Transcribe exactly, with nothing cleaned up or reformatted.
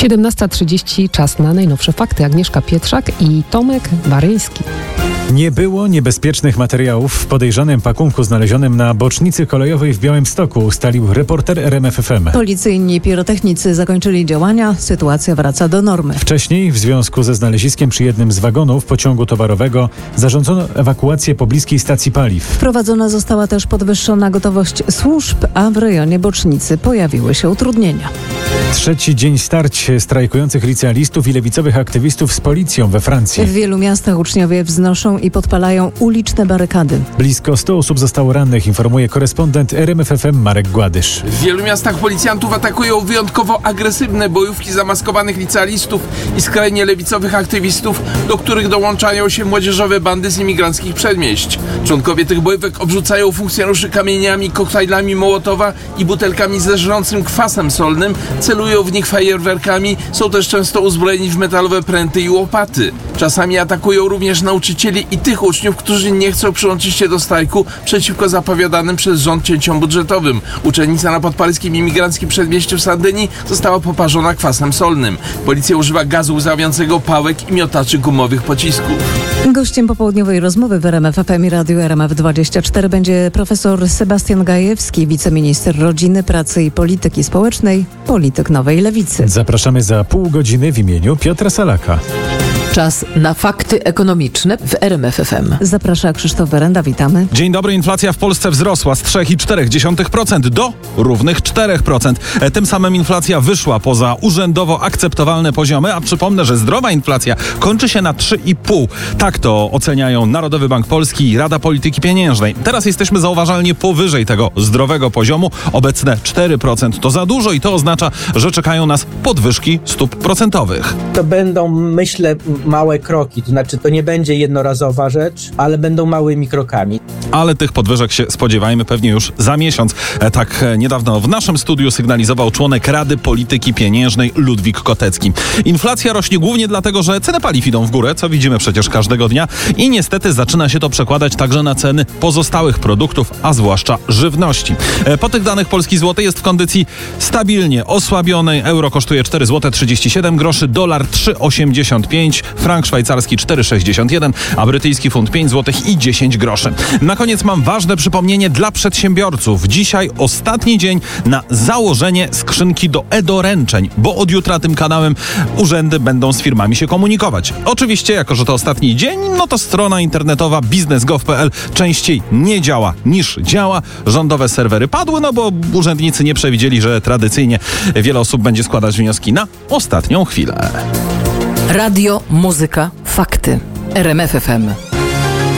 siedemnasta trzydzieści, czas na najnowsze fakty. Agnieszka Pietrzak i Tomek Baryński. Nie było niebezpiecznych materiałów w podejrzanym pakunku znalezionym na bocznicy kolejowej w Białymstoku, ustalił reporter R M F F M. Policyjni pirotechnicy zakończyli działania, sytuacja wraca do normy. Wcześniej w związku ze znaleziskiem przy jednym z wagonów pociągu towarowego zarządzono ewakuację pobliskiej stacji paliw. Wprowadzona została też podwyższona gotowość służb, a w rejonie bocznicy pojawiły się utrudnienia. Trzeci dzień starć strajkujących licealistów i lewicowych aktywistów z policją we Francji. W wielu miastach uczniowie wznoszą i podpalają uliczne barykady. Blisko stu osób zostało rannych, informuje korespondent R M F F M Marek Gładysz. W wielu miastach policjantów atakują wyjątkowo agresywne bojówki zamaskowanych licealistów i skrajnie lewicowych aktywistów, do których dołączają się młodzieżowe bandy z imigranckich przedmieść. Członkowie tych bojówek obrzucają funkcjonariuszy kamieniami, koktajlami Mołotowa i butelkami ze żrącym kwasem solnym, celują w nich fajerwerkami, są też często uzbrojeni w metalowe pręty i łopaty. Czasami atakują również nauczycieli i tych uczniów, którzy nie chcą przyłączyć się do strajku przeciwko zapowiadanym przez rząd cięciom budżetowym. Uczennica na podparyskim imigranckim przedmieściu w Sardynii została poparzona kwasem solnym. Policja używa gazu łzawiącego, pałek i miotaczy gumowych pocisków. Gościem popołudniowej rozmowy w R M F F M i Radiu R M F dwadzieścia cztery będzie profesor Sebastian Gajewski, wiceminister rodziny, pracy i polityki społecznej, polityk Nowej Lewicy. Zapraszamy za pół godziny w imieniu Piotra Salaka. Czas na fakty ekonomiczne w R M F F M. Zaprasza Krzysztof Berenda, witamy. Dzień dobry. Inflacja w Polsce wzrosła z trzy przecinek cztery procent do równych cztery procent. Tym samym inflacja wyszła poza urzędowo akceptowalne poziomy, a przypomnę, że zdrowa inflacja kończy się na trzy i pół. Tak to oceniają Narodowy Bank Polski i Rada Polityki Pieniężnej. Teraz jesteśmy zauważalnie powyżej tego zdrowego poziomu. Obecne cztery procent to za dużo i to oznacza, że czekają nas podwyżki stóp procentowych. To będą, myślę, małe kroki, to znaczy to nie będzie jednorazowa rzecz, ale będą małymi krokami. Ale tych podwyżek się spodziewajmy pewnie już za miesiąc. Tak niedawno w naszym studiu sygnalizował członek Rady Polityki Pieniężnej Ludwik Kotecki. Inflacja rośnie głównie dlatego, że ceny paliw idą w górę, co widzimy przecież każdego dnia i niestety zaczyna się to przekładać także na ceny pozostałych produktów, a zwłaszcza żywności. Po tych danych polski złoty jest w kondycji stabilnie osłabionej. Euro kosztuje cztery złote trzydzieści siedem groszy, dolar trzy osiemdziesiąt pięć, frank szwajcarski cztery sześćdziesiąt jeden, a brytyjski funt pięć złotych i dziesięć groszy. Na koniec mam ważne przypomnienie dla przedsiębiorców. Dzisiaj ostatni dzień na założenie skrzynki do e-doręczeń, bo od jutra tym kanałem urzędy będą z firmami się komunikować. Oczywiście, jako że to ostatni dzień, no to strona internetowa biznes kropka gov kropka p l częściej nie działa niż działa. Rządowe serwery padły, no bo urzędnicy nie przewidzieli, że tradycyjnie wiele osób będzie składać wnioski na ostatnią chwilę. Radio, muzyka, fakty. R M F F M.